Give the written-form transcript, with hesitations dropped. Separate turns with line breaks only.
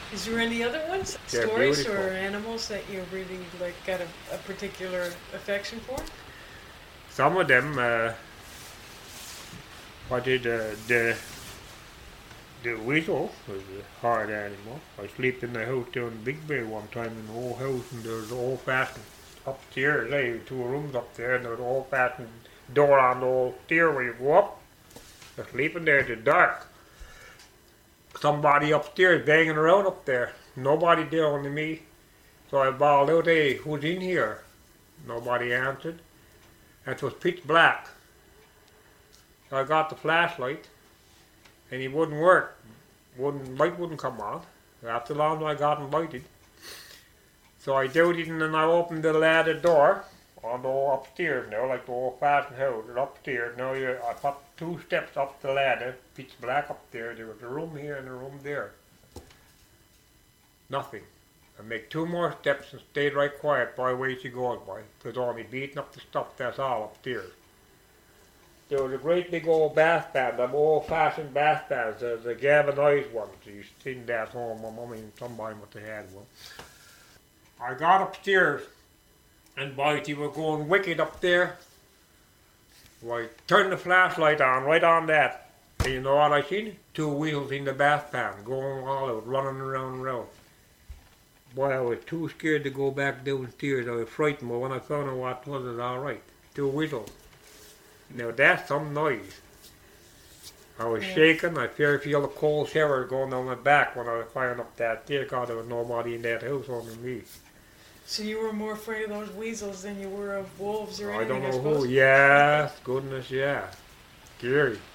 Is there any other ones?
They're
Stories
beautiful.
or animals that you really like got a particular affection for?
Some of them, what did the weasel was a hard animal. I slept in the house down in Big Bay one time in the old house, and there was old fashioned upstairs. There were two rooms up there, and there was an old fashioned door on the old stair where you go up. I was sleeping there in the dark. Somebody upstairs banging around up there. Nobody there, only me. So I bawled out, "Hey, who's in here?" Nobody answered. And it was pitch black. So I got the flashlight, and it wouldn't work. Light wouldn't come on. After long, I got invited. So I doubted, and then I opened the ladder door on the upstairs now, like the old-fashioned house. Upstairs now, I popped 2 steps up the ladder, pitch black up there. There was a room here and a room there. Nothing. I make 2 more steps and stayed right quiet by the way she goes by. There's only beating up the stuff, that's all upstairs. There was a great big old bath pan, them old-fashioned bath pans, the galvanized ones. You seen that at home, my mummy and somebody must have had one. I got upstairs, and boy, they were going wicked up there. Well, I turned the flashlight on, right on that. And you know what I seen? 2 wheels in the bath pan, going all out, running around and around. Boy, I was too scared to go back downstairs. I was frightened, but when I found out what was it, all right. 2 whistles. Now that's some noise. I was shaking. I feel a cold shower going down my back when I was climbing up that stair because there was nobody in that house, only me.
So you were more afraid of those weasels than you were of wolves or
I
anything,
don't
I
know who.
suppose?
Yes, goodness, yeah. Scary.